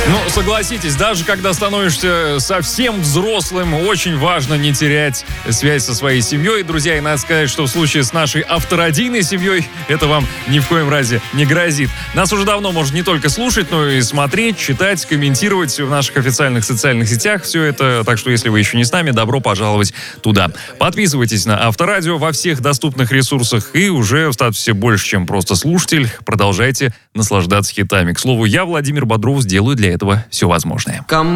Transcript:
Ну, согласитесь, даже когда становишься совсем взрослым, очень важно не терять связь со своей семьей. Друзья, и надо сказать, что в случае с нашей авторадийной семьей это вам ни в коем разе не грозит. Нас уже давно можно не только слушать, но и смотреть, читать, комментировать в наших официальных социальных сетях. Все это, так что если вы еще не с нами, добро пожаловать туда. Подписывайтесь на Авторадио во всех доступных ресурсах и уже в статусе больше, чем просто слушатель, продолжайте наслаждаться хитами. К слову, я, Владимир Бодров, сделаю для этого все возможное.